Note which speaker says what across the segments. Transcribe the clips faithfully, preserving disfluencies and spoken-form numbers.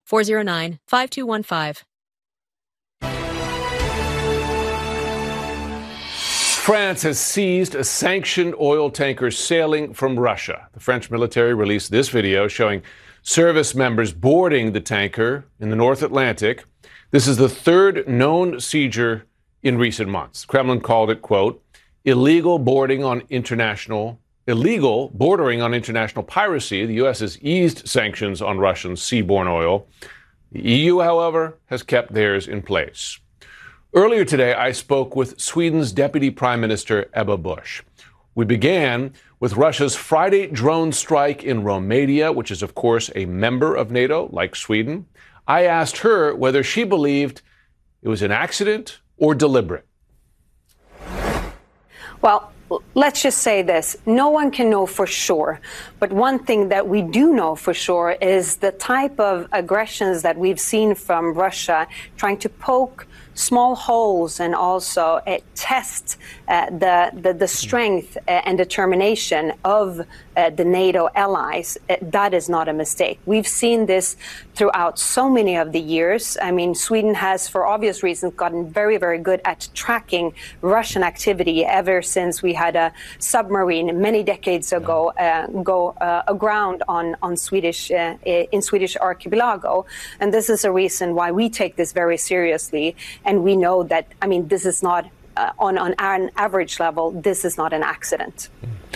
Speaker 1: four zero nine, five two one five.
Speaker 2: France has seized a sanctioned oil tanker sailing from Russia. The French military released this video showing service members boarding the tanker in the North Atlantic. This is the third known seizure in recent months. Kremlin called it, quote, illegal boarding on international, illegal bordering on international piracy. The U S has eased sanctions on Russian seaborne oil. The E U, however, has kept theirs in place. Earlier today, I spoke with Sweden's Deputy Prime Minister, Ebba Busch. We began with Russia's Friday drone strike in Romania, which is, of course, a member of NATO, like Sweden. I asked her whether she believed it was an accident or deliberate.
Speaker 3: Well, let's just say this. No one can know for sure. But one thing that we do know for sure is the type of aggressions that we've seen from Russia trying to poke small holes and also uh, test uh, the, the the strength uh, and determination of uh, the NATO allies. Uh, that is not a mistake. We've seen this throughout so many of the years. I mean, Sweden has, for obvious reasons, gotten very, very good at tracking Russian activity ever since we had a submarine many decades ago uh, go uh, aground on on Swedish uh, in Swedish archipelago, and this is a reason why we take this very seriously. And we know that, I mean, this is not, uh, on, on an average level, this is not an accident.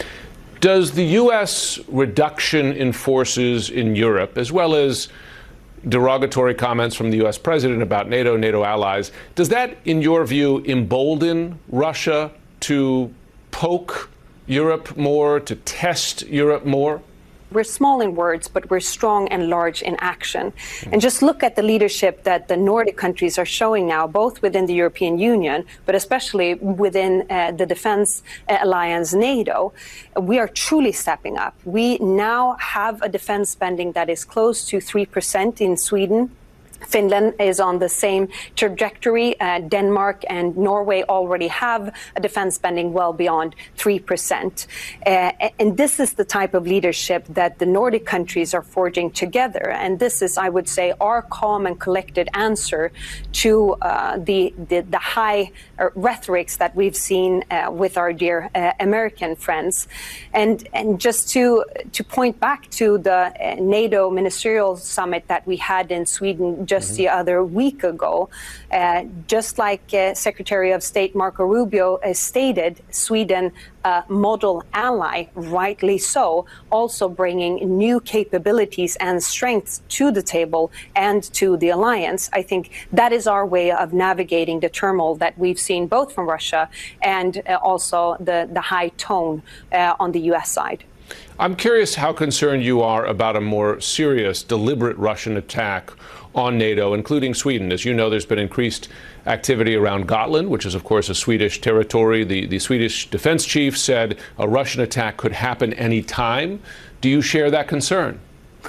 Speaker 2: Does the U S reduction in forces in Europe, as well as derogatory comments from the U S president about NATO, NATO allies, does that, in your view, embolden Russia to poke Europe more, to test Europe more?
Speaker 3: We're small in words, but we're strong and large in action. And just look at the leadership that the Nordic countries are showing now, both within the European Union, but especially within uh, the defense alliance NATO. We are truly stepping up. We now have a defense spending that is close to three percent in Sweden. Finland is on the same trajectory. Uh, Denmark and Norway already have a defense spending well beyond three percent. Uh, and this is the type of leadership that the Nordic countries are forging together. And this is, I would say, our calm and collected answer to uh, the, the, the high uh, rhetorics that we've seen uh, with our dear uh, American friends. And, and just to, to point back to the uh, NATO ministerial summit that we had in Sweden just mm-hmm. the other week ago. Uh, just like uh, Secretary of State Marco Rubio uh, stated, Sweden, uh, model ally, rightly so, also bringing new capabilities and strengths to the table and to the alliance. I think that is our way of navigating the turmoil that we've seen both from Russia and uh, also the, the high tone uh, on the U S side.
Speaker 2: I'm curious how concerned you are about a more serious, deliberate Russian attack on NATO, including Sweden. As you know, there's been increased activity around Gotland, which is, of course, a Swedish territory. The, the Swedish defense chief said a Russian attack could happen any time. Do you share that concern?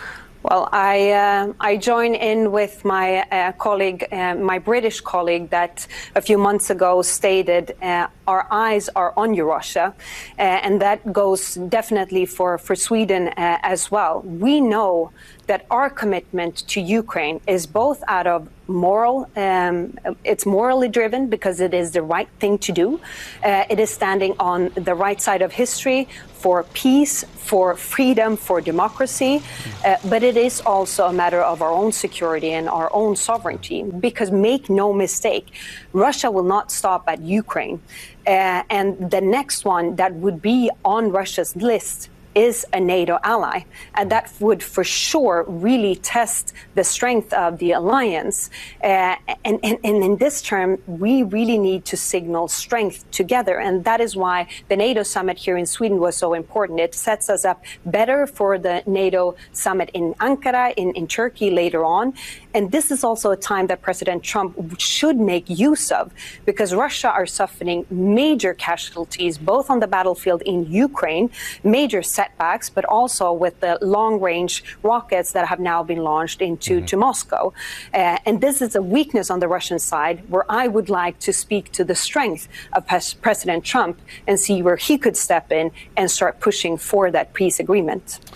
Speaker 3: Well, I uh, I join in with my uh, colleague, uh, my British colleague, that a few months ago stated uh, our eyes are on you, Russia, uh, and that goes definitely for for Sweden uh, as well. We know that our commitment to Ukraine is both out of moral, um, it's morally driven because it is the right thing to do. Uh, it is standing on the right side of history for peace, for freedom, for democracy. Uh, but it is also a matter of our own security and our own sovereignty, because make no mistake, Russia will not stop at Ukraine. Uh, and the next one that would be on Russia's list is a NATO ally, and that would for sure really test the strength of the alliance. Uh, and, and, and in this term, we really need to signal strength together, and that is why the NATO summit here in Sweden was so important. It sets us up better for the NATO summit in Ankara, in, in Turkey later on. And this is also a time that President Trump should make use of, because Russia are suffering major casualties, both on the battlefield in Ukraine, major setbacks, but also with the long-range rockets that have now been launched into mm-hmm. to Moscow. Uh, and this is a weakness on the Russian side, where I would like to speak to the strength of Pres- President Trump and see where he could step in and start pushing for that peace agreement.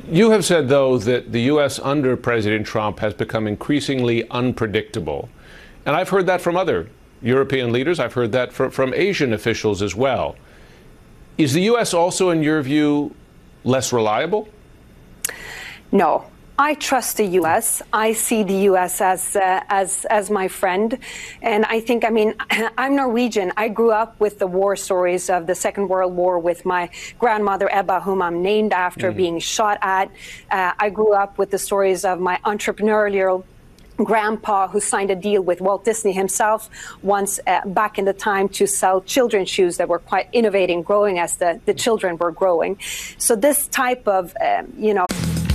Speaker 2: You have said, though, that the U S under President Trump has become increasingly unpredictable. And I've heard that from other European leaders. I've heard that from, from Asian officials as well. Is the U S also, in your view, less reliable?
Speaker 3: No. I trust the U S. I see the U S as uh, as as my friend, and I think, I mean, I'm Norwegian. I grew up with the war stories of the Second World War with my grandmother Ebba, whom I'm named after, mm. being shot at. Uh, I grew up with the stories of my entrepreneurial grandpa who signed a deal with Walt Disney himself once uh, back in the time to sell children's shoes that were quite innovating, growing as the, the children were growing. So this type of, um, you know.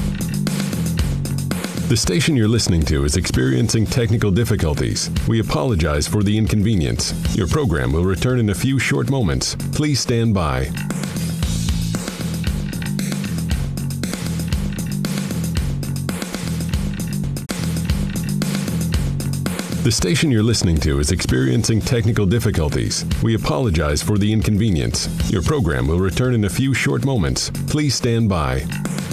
Speaker 4: The station you're listening to is experiencing technical difficulties. We apologize for the inconvenience. Your program will return in a few short moments. Please stand by. The station you're listening to is experiencing technical difficulties. We apologize for the inconvenience. Your program will return in a few short moments. Please stand by.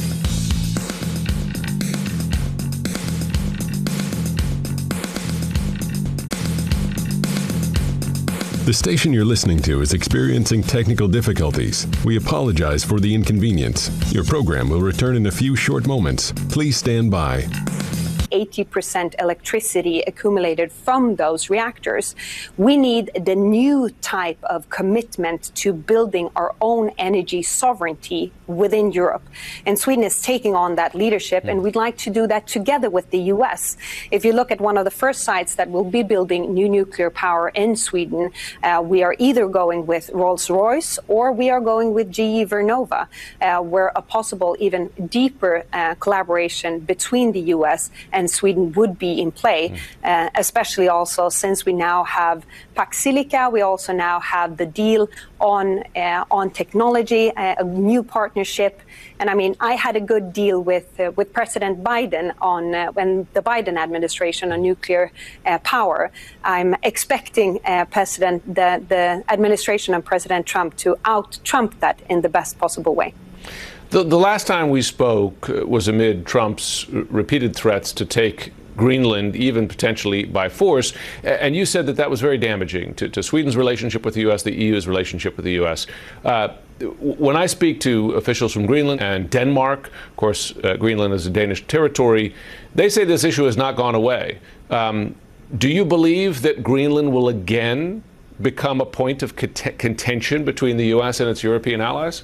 Speaker 4: The station you're listening to is experiencing technical difficulties. We apologize for the inconvenience. Your program will return in a few short moments. Please stand by.
Speaker 3: eighty percent electricity accumulated from those reactors. We need the new type of commitment to building our own energy sovereignty within Europe. And Sweden is taking on that leadership, and we'd like to do that together with the U S. If you look at one of the first sites that will be building new nuclear power in Sweden, uh, we are either going with Rolls-Royce or we are going with G E Vernova, uh, where a possible even deeper uh, collaboration between the U S and Sweden would be in play, mm. uh, especially also since we now have Pax Silica. We also now have the deal on uh, on technology, uh, a new partnership. And I mean, I had a good deal with uh, with President Biden on uh, when the Biden administration on nuclear uh, power. I'm expecting uh, President the the administration and President Trump to out-Trump that in the best possible way.
Speaker 2: The, the last time we spoke was amid Trump's repeated threats to take Greenland, even potentially by force. And you said that that was very damaging to, to Sweden's relationship with the U S, the E U's relationship with the U S. Uh, when I speak to officials from Greenland and Denmark, of course, uh, Greenland is a Danish territory, they say this issue has not gone away. Um, do you believe that Greenland will again become a point of cont- contention between the U S and its European allies?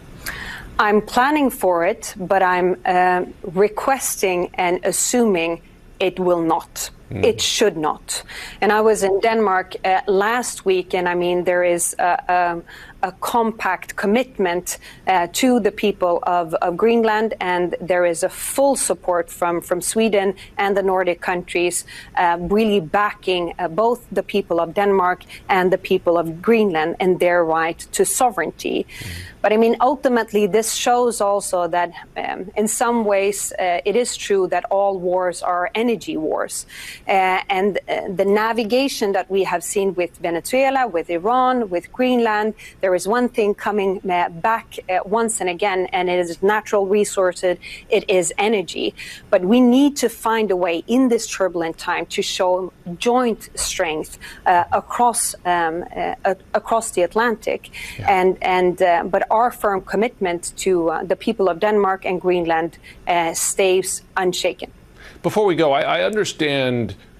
Speaker 3: I'm planning for it, but I'm uh, requesting and assuming it will not. Mm. It should not. And I was in Denmark uh, last week, and I mean, there is a, a, a compact commitment uh, to the people of, of Greenland, and there is a full support from, from Sweden and the Nordic countries, uh, really backing uh, both the people of Denmark and the people of Greenland and their right to sovereignty. Mm. But I mean, ultimately, this shows also that um, in some ways uh, it is true that all wars are energy wars. Uh, and uh, the navigation that we have seen with Venezuela, with Iran, with Greenland, there is one thing coming uh, back uh, once and again, and it is natural resources, it is energy. But we need to find a way in this turbulent time to show joint strength uh, across um, uh, across the Atlantic. Yeah. And, and uh, but our firm commitment to uh, the people of Denmark and Greenland uh, stays unshaken.
Speaker 2: Before we go, I, I understand